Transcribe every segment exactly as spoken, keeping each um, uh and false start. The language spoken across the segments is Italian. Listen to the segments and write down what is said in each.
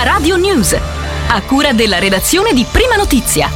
Prima Radio News, a cura della redazione di Prima Notizia.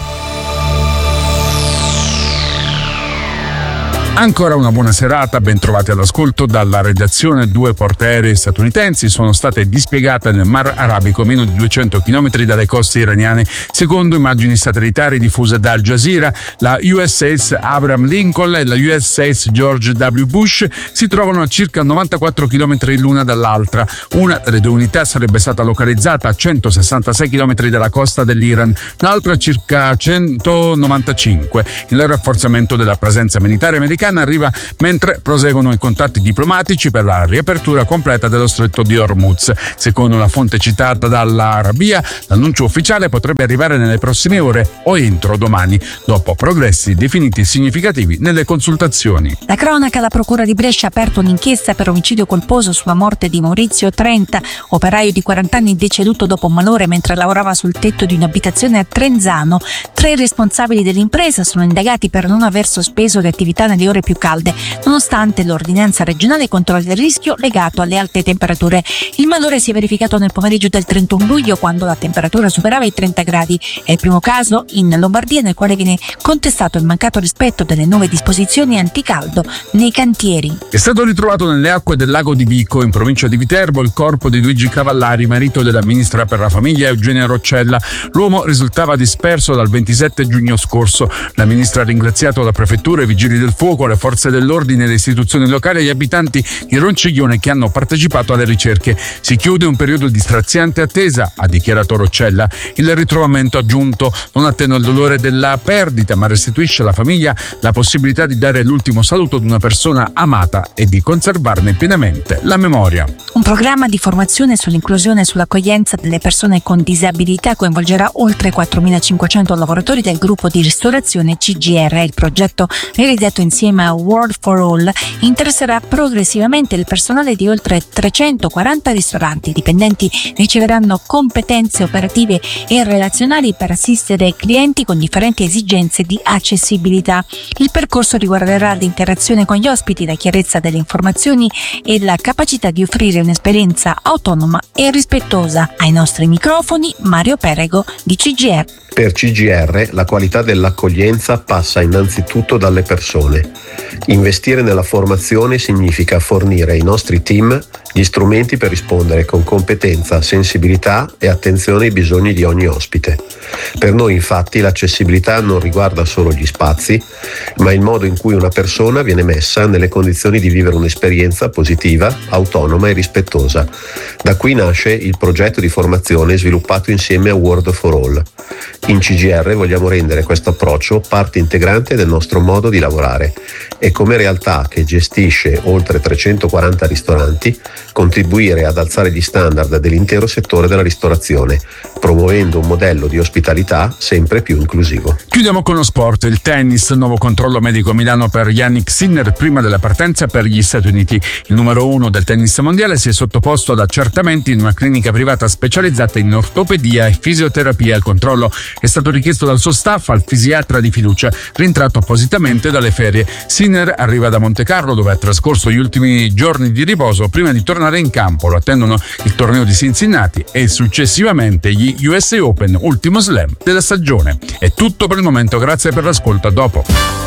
Ancora una buona serata, ben trovati all'ascolto dalla redazione. Due portaerei statunitensi sono state dispiegate nel Mar Arabico, meno di duecento chilometri dalle coste iraniane, secondo immagini satellitari diffuse da Al Jazeera. La U S S Abraham Lincoln e la U S S George W. Bush si trovano a circa novantaquattro chilometri l'una dall'altra. Una delle due unità sarebbe stata localizzata a centosessantasei chilometri dalla costa dell'Iran, l'altra a circa centonovantacinque. Il rafforzamento della presenza militare americana arriva mentre proseguono i contatti diplomatici per la riapertura completa dello stretto di Hormuz. Secondo una fonte citata dall'Arabia, l'annuncio ufficiale potrebbe arrivare nelle prossime ore o entro domani, dopo progressi definiti significativi nelle consultazioni. La cronaca: la procura di Brescia ha aperto un'inchiesta per omicidio colposo sulla morte di Maurizio Trenta, operaio di quaranta anni deceduto dopo un malore mentre lavorava sul tetto di un'abitazione a Trenzano. Tre responsabili dell'impresa sono indagati per non aver sospeso le attività nelle ore più calde, nonostante l'ordinanza regionale contro il rischio legato alle alte temperature. Il malore si è verificato nel pomeriggio del trentuno luglio, quando la temperatura superava i trenta gradi. È il primo caso in Lombardia nel quale viene contestato il mancato rispetto delle nuove disposizioni anticaldo nei cantieri. È stato ritrovato nelle acque del lago di Vico, in provincia di Viterbo, il corpo di Luigi Cavallari, marito della ministra per la famiglia Eugenia Roccella. L'uomo risultava disperso dal ventisette giugno scorso. La ministra ha ringraziato la prefettura, i vigili del fuoco, le forze dell'ordine, le istituzioni locali e gli abitanti di Ronciglione che hanno partecipato alle ricerche. Si chiude un periodo di straziante attesa, ha dichiarato Roccella. Il ritrovamento, aggiunto, non attenua il dolore della perdita, ma restituisce alla famiglia la possibilità di dare l'ultimo saluto ad una persona amata e di conservarne pienamente la memoria. Un programma di formazione sull'inclusione e sull'accoglienza delle persone con disabilità coinvolgerà oltre quattromilacinquecento lavoratori del gruppo di ristorazione C G R. Il progetto, realizzato insieme a World for All, interesserà progressivamente il personale di oltre trecentoquaranta ristoranti. I dipendenti riceveranno competenze operative e relazionali per assistere clienti con differenti esigenze di accessibilità. Il percorso riguarderà l'interazione con gli ospiti, la chiarezza delle informazioni e la capacità di offrire un'esperienza autonoma e rispettosa. Ai nostri microfoni Mario Perego di C G R. Per C G R la qualità dell'accoglienza passa innanzitutto dalle persone. Investire nella formazione significa fornire ai nostri team gli strumenti per rispondere con competenza, sensibilità e attenzione ai bisogni di ogni ospite. Per noi, infatti, l'accessibilità non riguarda solo gli spazi, ma il modo in cui una persona viene messa nelle condizioni di vivere un'esperienza positiva, autonoma e rispettosa. Da qui nasce il progetto di formazione sviluppato insieme a World for All. In C G R vogliamo rendere questo approccio parte integrante del nostro modo di lavorare e, come realtà che gestisce oltre trecentoquaranta ristoranti, contribuire ad alzare gli standard dell'intero settore della ristorazione, promuovendo un modello di ospitalità sempre più inclusivo. Chiudiamo con lo sport. Il tennis, nuovo controllo medico a Milano per Jannik Sinner prima della partenza per gli Stati Uniti. Il numero uno del tennis mondiale si è sottoposto ad accertamenti in una clinica privata specializzata in ortopedia e fisioterapia. Il controllo è stato richiesto dal suo staff al fisiatra di fiducia, rientrato appositamente dalle ferie. Sinner arriva da Monte Carlo, dove ha trascorso gli ultimi giorni di riposo prima di tornare in campo. Lo attendono il torneo di Cincinnati e successivamente gli U S Open, ultimo slam della stagione. È tutto per il momento, grazie per l'ascolto, a dopo.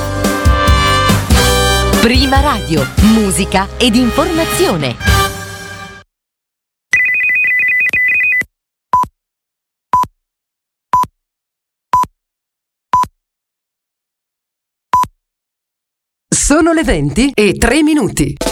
Prima Radio, musica ed informazione. Sono le venti e tre minuti.